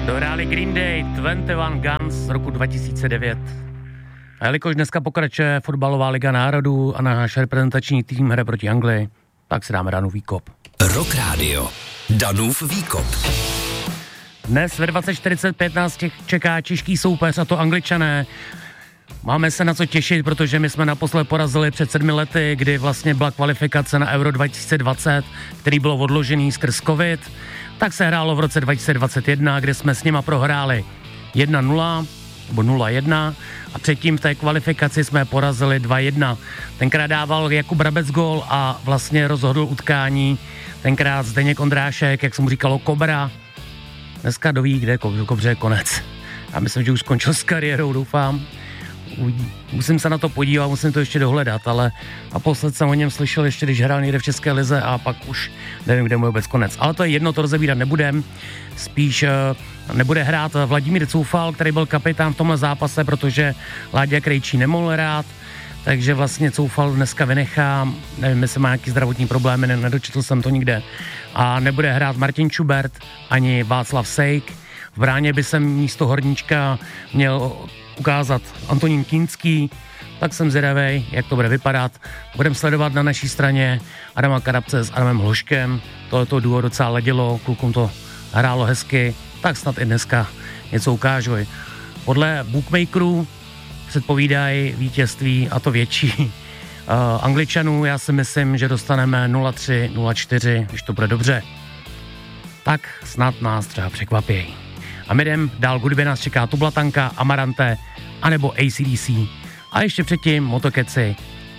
Dohráli Green Day 21 Guns z roku 2009. A jelikož dneska pokračuje fotbalová liga národů a náš reprezentační tým hraje proti Anglii, tak si dáme Danův výkop. Rock Radio. Danův výkop. Dnes ve 20:45 nás čeká český soupeř, a to Angličané. Máme se na co těšit, protože my jsme naposled porazili před 7 lety, kdy vlastně byla kvalifikace na Euro 2020, který bylo odložený skrz covid. Tak se hrálo v roce 2021, kde jsme s nima prohráli 1-0 nebo 0-1 a předtím v té kvalifikaci jsme porazili 2-1. Tenkrát dával Jakub Brabec gól a vlastně rozhodl utkání tenkrát Zdeněk Ondrášek, jak jsem mu říkalo, Kobra. Dneska doví, kde Kobře je konec. Já myslím, že už skončil s kariérou, doufám. Musím se na to podívat, musím to ještě dohledat, ale naposled jsem o něm slyšel ještě, když hrál někde v České lize a pak už nevím, kde mu je vůbec konec. Ale to je jedno, to rozebírat nebudem. Spíš nebude hrát Vladimír Coufal, který byl kapitán v tomhle zápase, protože Láďa Krejčí nemohl hrát, takže vlastně Coufal dneska vynechá, nevím, jestli má nějaký zdravotní problémy, nedočetl jsem to nikde. A nebude hrát Martin Čubert ani Václav Sejk. V bráně by se místo Horníčka měl ukázat Antonín Kínský, tak jsem zvědavej, jak to bude vypadat. Budeme sledovat na naší straně Adama Karabce s Adamem Hloškem, tohleto duo docela ladilo, klukům to hrálo hezky, tak snad i dneska něco ukážu. Podle bookmakerů předpovídají vítězství, a to větší, Angličanů. Já si myslím, že dostaneme 0-3, 0-4, když to bude dobře. Tak snad nás třeba překvapí. A my jdem dál, hudbě nás čeká Tublatanka, Amarante, anebo AC/DC. A ještě předtím Motokeci.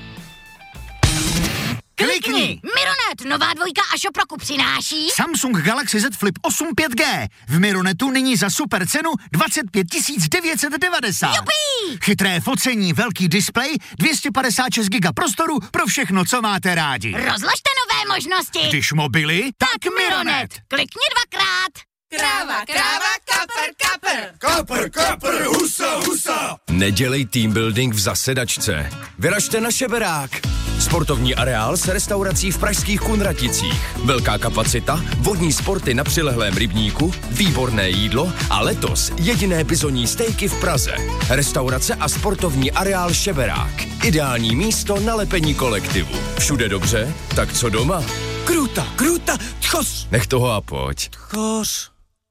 Klikni! Mironet, nová dvojka Ashoproku přináší Samsung Galaxy Z Flip 8 5G. V Mironetu nyní za super cenu 25 990. Jupí! Chytré focení, velký displej, 256 GB prostoru pro všechno, co máte rádi. Rozložte nové možnosti. Když mobily, tak Mironet. Klikni dvakrát. Kráva, kráva, kapr. Kapr, husa. Nedělej team building v zasedačce. Vyražte na Šeberák. Sportovní areál s restaurací v pražských Kunraticích. Velká kapacita, vodní sporty na přilehlém rybníku, výborné jídlo a letos jediné bizonní stejky v Praze. Restaurace a sportovní areál Šeberák. Ideální místo na lepení kolektivu. Všude dobře, tak co doma? Kruta, tchos. Nech toho a pojď. Tchos.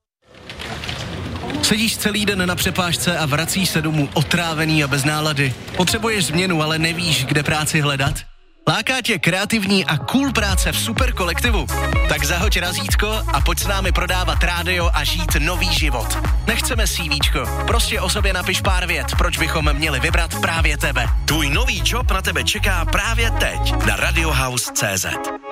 Sedíš celý den na přepážce a vracíš se domů otrávený a bez nálady. Potřebuješ změnu, ale nevíš, kde práci hledat? Láká tě kreativní a cool práce v super kolektivu? Tak zahoď razítko a pojď s námi prodávat rádio a žít nový život. Nechceme CVčko, prostě o sobě napiš pár vět, proč bychom měli vybrat právě tebe. Tvůj nový job na tebe čeká právě teď na radiohouse.cz.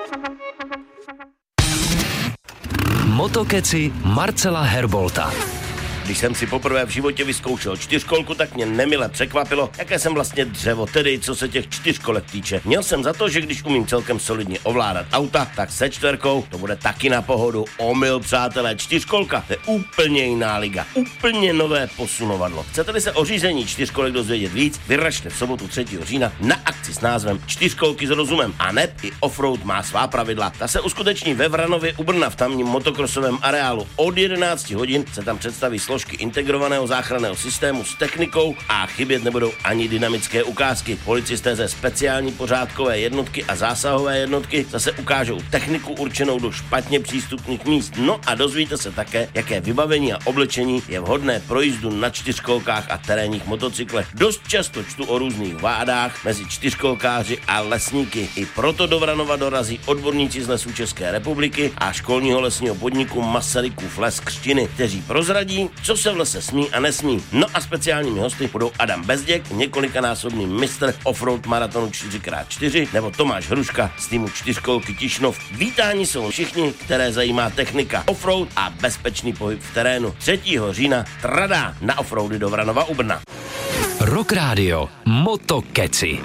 Motokeci Marcela Herbolta. Když jsem si poprvé v životě vyzkoušel čtyřkolku, tak mě nemile překvapilo, jaké jsem vlastně dřevo, tedy co se těch čtyřkolek týče. Měl jsem za to, že když umím celkem solidně ovládat auta, tak se čtverkou to bude taky na pohodu. Omyl, přátelé, čtyřkolka, to je úplně jiná liga, úplně nové posunovadlo. Chcete-li se o řízení čtyřkolek dozvědět víc, vyražte v sobotu 3. října na akci s názvem Čtyřkolky s rozumem. A neb i offroad má svá pravidla. Ta se uskuteční ve Vranově u Brna v tamním motokrosovém areálu. Od 11 hodin se tam představí složky integrovaného záchranného systému s technikou a chybět nebudou ani dynamické ukázky. Policisté ze speciální pořádkové jednotky a zásahové jednotky zase ukážou techniku určenou do špatně přístupných míst. No a dozvíte se také, jaké vybavení a oblečení je vhodné pro jízdu na čtyřkolkách a terénních motocyklech. Dost často čtu o různých vádách mezi čtyřkolkáři a lesníky. I proto do Vranova dorazí odborníci z Lesů České republiky a školního lesního podniku Masarykův les Křtiny, kteří prozradí, co se v lese smí a nesmí. No a speciálními hosty budou Adam Bezděk, několikanásobný mistr offroad maratonu 4x4, nebo Tomáš Hruška z týmu čtyřkolky Tišnov. Vítáni jsou všichni, které zajímá technika, offroad a bezpečný pohyb v terénu. 3. října tradá na offroady do Vranova u Brna. Rock Radio Motokeci.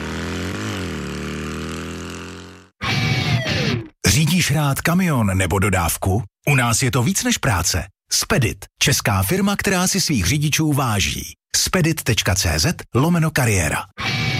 Řídíš rád kamion nebo dodávku? U nás je to víc než práce. Spedit, česká firma, která si svých řidičů váží. Spedit.cz/kariéra.